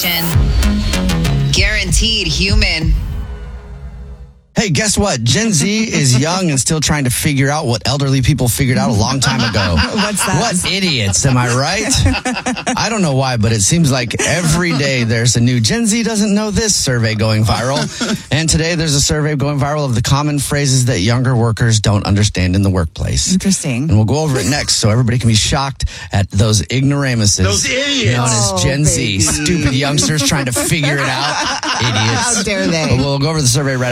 station. Guaranteed human. Hey, guess what? Gen Z is young and still trying to figure out what elderly people figured out a long time ago. What's that? What idiots, am I right? I don't know why, but it seems like every day there's a new Gen Z doesn't know this survey going viral. And today there's a survey going viral of the common phrases that younger workers don't understand in the workplace. Interesting. And we'll go over it next so everybody can be shocked at those ignoramuses. Those idiots. Known as Gen Z. Baby. Stupid youngsters trying to figure it out. Idiots. How dare they? But we'll go over the survey right